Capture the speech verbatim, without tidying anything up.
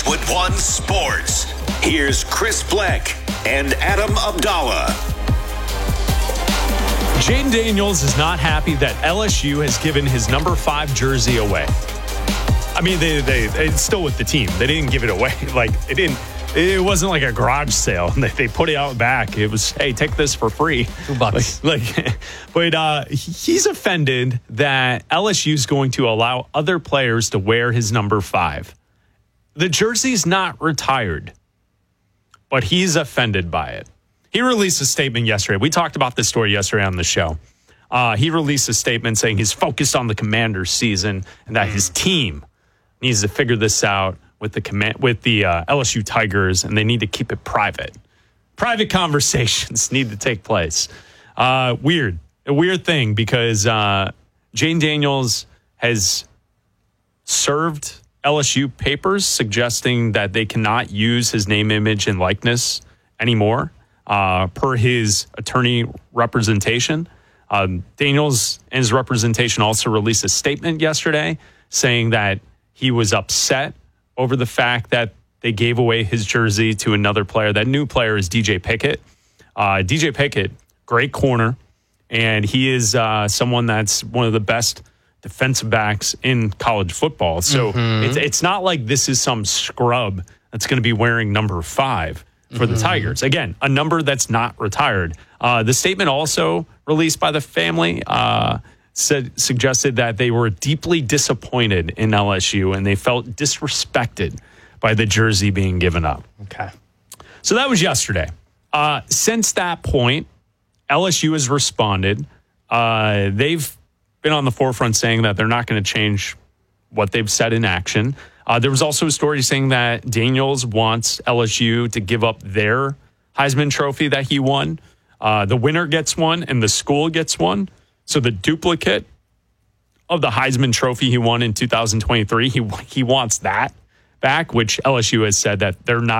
with One Sports. Here's Chris Bleck and Adam Abdallah. Jayden Daniels is not happy that L S U has given his number five jersey away. I mean, they, they, it's still with the team. They didn't give it away. Like, it didn't. It wasn't like a garage sale. They, they put it out back. It was, hey, take this for free. Two bucks. Like, like, but uh, he's offended that L S U is going to allow other players to wear his number five. The jersey's not retired, but he's offended by it. He released a statement yesterday. We talked about this story yesterday on the show. Uh, he released a statement saying he's focused on the Commanders season and that his team needs to figure this out with the command with the uh, L S U Tigers, and they need to keep it private. Private conversations need to take place. Uh, weird, a weird thing because uh, Jayden Daniels has served L S U papers suggesting that they cannot use his name, image, and likeness anymore, uh, per his attorney representation. Um, Daniels and his representation also released a statement yesterday saying that he was upset over the fact that they gave away his jersey to another player. That new player is D J Pickett. Uh, D J Pickett, great corner, and he is uh, someone that's one of the best defensive backs in college football. So mm-hmm. it's, it's not like this is some scrub that's going to be wearing number five for mm-hmm. the Tigers. Again, a number that's not retired. Uh, the statement also released by the family uh, said suggested that they were deeply disappointed in L S U and they felt disrespected by the jersey being given up. Okay. So that was yesterday. Uh, since that point, L S U has responded. Uh, they've been on the forefront saying that they're not going to change what they've said in action. Uh, there was also a story saying that Daniels wants L S U to give up their Heisman Trophy that he won. Uh, the winner gets one and the school gets one. So the duplicate of the Heisman Trophy he won in two thousand twenty-three, he he wants that back, which L S U has said that they're not